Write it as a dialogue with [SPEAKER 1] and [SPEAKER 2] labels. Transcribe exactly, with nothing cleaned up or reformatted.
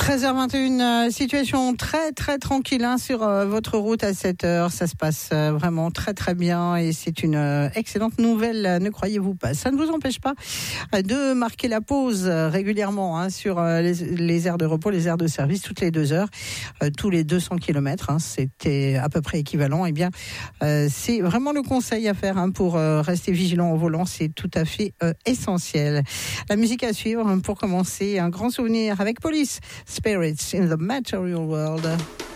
[SPEAKER 1] treize heures vingt et une, euh, situation très très tranquille hein, sur euh, votre route à cette heure. Ça se passe euh, vraiment très très bien et c'est une euh, excellente nouvelle, euh, ne croyez-vous pas. Ça ne vous empêche pas euh, de marquer la pause euh, régulièrement hein, sur euh, les, les aires de repos, les aires de service, toutes les deux heures, euh, tous les deux cents kilomètres. Hein, c'était à peu près équivalent. Eh bien, euh, c'est vraiment le conseil à faire hein, pour euh, rester vigilant au volant. C'est tout à fait euh, essentiel. La musique à suivre hein, pour commencer. Un grand souvenir avec Police. Spirits in the Material World.